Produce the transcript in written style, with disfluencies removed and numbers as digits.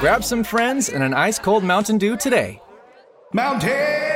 Grab some friends and an ice cold Mountain Dew today. Mountain